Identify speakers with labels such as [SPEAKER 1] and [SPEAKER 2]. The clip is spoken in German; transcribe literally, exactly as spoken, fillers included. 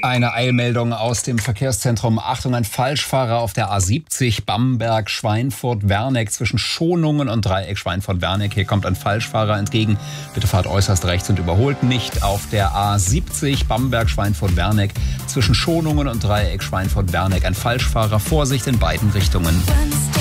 [SPEAKER 1] Eine Eilmeldung aus dem Verkehrszentrum. Achtung, ein Falschfahrer auf der A siebzig Bamberg, Schweinfurt, Werneck zwischen Schonungen und Dreieck Schweinfurt-Werneck. Hier kommt ein Falschfahrer entgegen. Bitte fahrt äußerst rechts und überholt nicht. Auf der A siebzig Bamberg, Schweinfurt-Werneck zwischen Schonungen und Dreieck Schweinfurt-Werneck. Ein Falschfahrer. Vorsicht in beiden Richtungen.